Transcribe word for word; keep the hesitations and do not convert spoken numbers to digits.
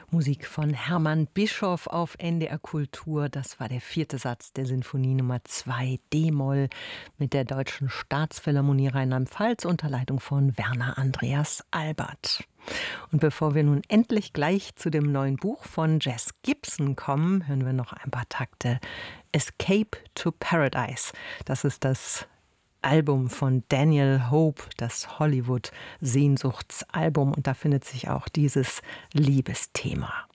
Musik von Hermann Bischoff auf N D R Kultur. Das war der vierte Satz der Sinfonie Nummer zwei D-Moll mit der Deutschen Staatsphilharmonie Rheinland-Pfalz unter Leitung von Werner Andreas Albert. Und bevor wir nun endlich gleich zu dem neuen Buch von Jazz Gibson kommen, hören wir noch ein paar Takte Escape to Paradise. Das ist das Album von Daniel Hope, das Hollywood-Sehnsuchtsalbum. Und da findet sich auch dieses Liebesthema.